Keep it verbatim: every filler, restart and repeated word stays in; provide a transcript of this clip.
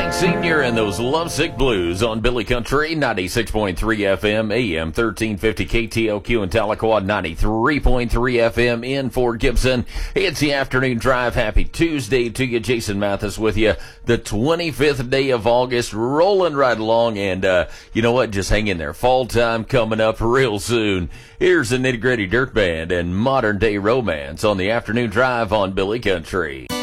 Hank Senior and those Lovesick Blues on Billy Country, ninety-six point three F M, A M thirteen fifty K T L Q in Tahlequah, ninety-three point three F M in Fort Gibson. It's the afternoon drive. Happy Tuesday to you. Jason Mathis with you. The twenty-fifth day of August, rolling right along. And uh, you know what? Just hang in there. Fall time coming up real soon. Here's the Nitty Gritty Dirt Band and Modern Day Romance on the afternoon drive on Billy Country.